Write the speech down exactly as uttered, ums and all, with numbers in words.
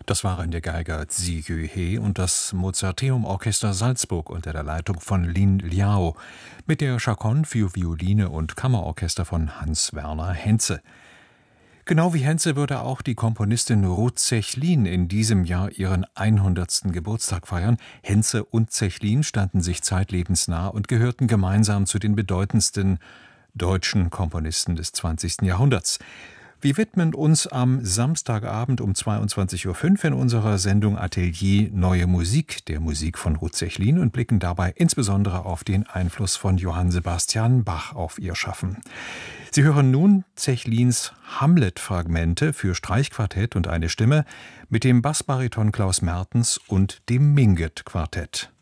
Das waren der Geiger Zi Yuhe und das Mozarteum Orchester Salzburg unter der Leitung von Lin Liao mit der Chaconne für Violine und Kammerorchester von Hans Werner Henze. Genau wie Henze würde auch die Komponistin Ruth Zechlin in diesem Jahr ihren hundertsten Geburtstag feiern. Henze und Zechlin standen sich zeitlebens nah und gehörten gemeinsam zu den bedeutendsten deutschen Komponisten des zwanzigsten Jahrhunderts. Wir widmen uns am Samstagabend um zweiundzwanzig Uhr fünf in unserer Sendung Atelier Neue Musik der Musik von Ruth Zechlin und blicken dabei insbesondere auf den Einfluss von Johann Sebastian Bach auf ihr Schaffen. Sie hören nun Zechlins Hamlet-Fragmente für Streichquartett und eine Stimme mit dem Bassbariton Klaus Mertens und dem Minget-Quartett.